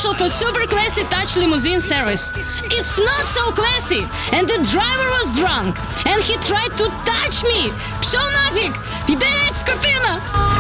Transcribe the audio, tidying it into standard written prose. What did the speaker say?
commercial for super classy touch limousine service. It's not so classy, and the driver was drunk, and he tried to touch me. Пшел нафиг! Пидорец, скотина!